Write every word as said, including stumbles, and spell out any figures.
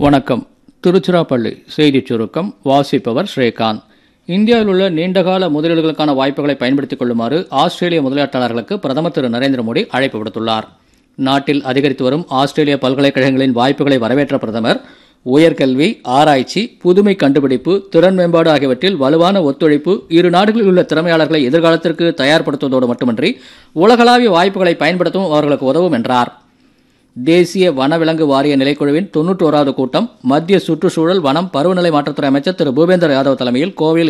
வணக்கம். திருச்சிராப்பள்ளி செய்திச் சுருக்கம் வாசிப்பவர் ஸ்ரீகாந்த். இந்தியாவில் உள்ள நீண்டகால முதலீடுகளுக்கான வாய்ப்புகளை பயன்படுத்திக் கொள்ளுமாறு ஆஸ்திரேலிய முதலீட்டாளர்களுக்கு பிரதமர் திரு நரேந்திர மோடி அழைப்பு விடுத்துள்ளார். நாட்டில் அதிகரித்து வரும் ஆஸ்திரேலிய பல்கலைக்கழகங்களின் வாய்ப்புகளை வரவேற்ற பிரதமர் உயர்கல்வி, ஆராய்ச்சி, புதுமை கண்டுபிடிப்பு, திறன் மேம்பாடு ஆகியவற்றில் வலுவான ஒத்துழைப்பு இரு நாடுகளில் உள்ள திறமையாளர்களை எதிர்காலத்திற்கு தயார்படுத்துவதோடு மட்டுமின்றி உலகளாவிய வாய்ப்புகளை பயன்படுத்தவும் அவர்களுக்கு உதவும் என்றார். தேசிய வனவிலங்கு வாரிய நிலைக்குழுவின் தொன்னூற்றோராவது கூட்டம் மத்திய சுற்றுச்சூழல், வனம், பருவநிலை மாற்றத்துறை அமைச்சர் திரு பூபேந்தர் யாதவ் தலைமையில் கோவையில்